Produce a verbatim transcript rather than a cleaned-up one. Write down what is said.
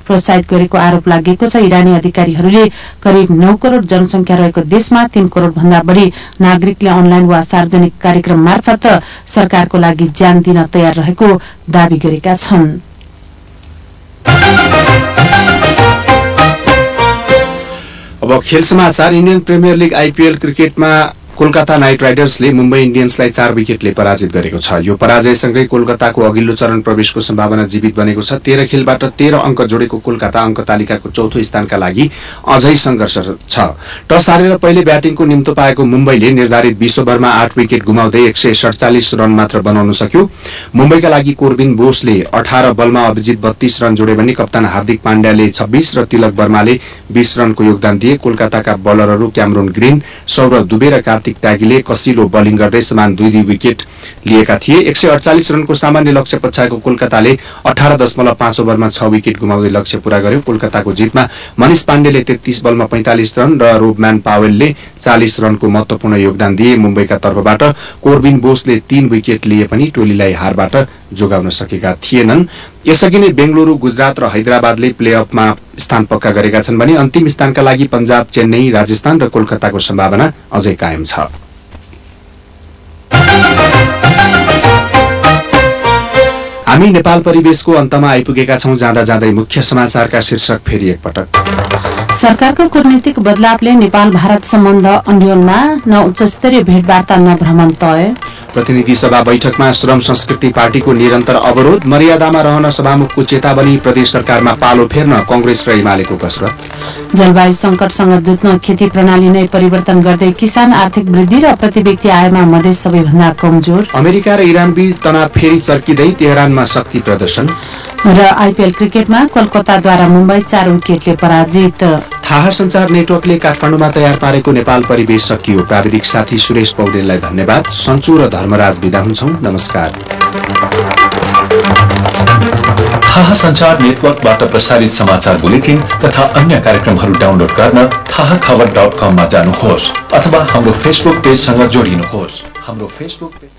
प्रोत्साहित गरेको आरोप लागेको छ। इरानी अधिकारीहरूले करिब नौ करोड़ जनसंख्या रहेको देशमा तीन करोड़ भन्दा बढ़ी नागरिकले अनलाइन वा सार्वजनिक कार्यक्रम मार्फत सरकारको लागि ज्यान दिन तयार रहेको दावी गरेका छन्। अब खेल समाचार। इन्डियन प्रिमियर लिग आईपीएल क्रिकेटमा कोलकाता नाइट राइडर्सले मुम्बई इन्डियन्सलाई चार विकेटले पराजित गरेको छ। यो पराजयसँगै कोलकाताको अघिल्लो चरण प्रवेशको सम्भावना जीवित बनेको छ। तेह्र खेलबाट तेह्र अंक जोडेको कोलकाता अंक तालिकाको चौथो स्थानका लागि अझै संघर्ष छ। टस हारेर पहिले ब्याटिङको निम्तो पाएको मुम्बईले निर्धारित बीस ओभरमा आठ विकेट गुमाउँदै एक सय सडचालिस रन मात्र बनाउन सक्यो। मुम्बईका लागि कोर्बिन बोसले अठार बलमा अभिजित बत्तीस रन जोडे भने कप्तान हार्दिक पाण्ड्याले छब्बीस र तिलक वर्माले बीस रनको योगदान दिए। कोलकाताका बलरहरू क्यामरून ग्रीन, सौरभ दुबे र कार्तिक त्यागीले कसिलो बलिङ गर्दै समान दुई दुई विकेट लिएका थिए। एक सय अडचालिस रनको सामान्य लक्ष्य पछ्याएको कोलकाताले अठार दशमलव पाँच ओभरमा छ विकेट गुमाउँदै लक्ष्य पूरा गर्यो। कोलकाताको जितमा मनिष पाण्डेले तेत्तीस बलमा पैंतालिस रन र रोबम्यान पावेलले चालीस रनको महत्वपूर्ण योगदान दिए। मुम्बईका तर्फबाट कोर्बिन बोसले तीन विकेट लिए पनि टोलीलाई हारबाट जोगाउन सकेका थिएनन्। यसअघि नै बेंगलुरू, गुजरात र हैदराबादले प्लेअफमा स्थान पक्का गरेका छन् भने अन्तिम स्थानका लागि पंजाब, चेन्नई, राजस्थान र कोलकाताको सम्भावना अझै कायम छ। हामी नेपाल परिवेशको अन्तमा आइपुगेका छौं। जाँदा जाँदै मुख्य समाचारका शीर्षक फेरि एकपटक। सरकारको कूटनीतिक बदलावले नेपाल भारत सम्बन्ध अन्योलमा न उच्च स्तरीय भेटवार्ता न भ्रमण तय। प्रतिनिधि सभा बैठकमा श्रम संस्कृति पार्टीको निरन्तर अवरोध, मर्यादामा रहन सभामुखको चेतावनी, प्रदेश सरकारमा पालो फेर्न कांग्रेस र एमालेको कसरत। जलवायु संकटसँग जुझ्न खेती प्रणाली नै परिवर्तन गर्दै किसान आर्थिक वृद्धि र प्रति व्यक्ति आयमा मधेस सबैभन्दा कमजोर। अमेरिका र इरान बीच तनाव फेरि चर्किँदै तेहरानमा शक्ति प्रदर्शन। र आईपीएल क्रिकेटमा कोलकाताद्वारा मुम्बई चार विकेटले पराजित। थाहा संचार नेटवर्कले काठमाडौँमा तयार पारेको नेपाल परिवेश सकियो। प्राविधिक साथी सुरेश पौडेललाई धन्यवाद। सन्चु र धर्मराज बिदा हुन्छौं। नमस्कार। थाहा संचार नेटवर्कबाट प्रसारित समाचार बुलेटिन तथा अन्य कार्यक्रमहरू डाउनलोड गर्न थाहा खबर डट कम मा जानुहोस् अथवा हाम्रो फेसबुक पेजसँग जोडिनुहोस्। हाम्रो फेसबुक पेज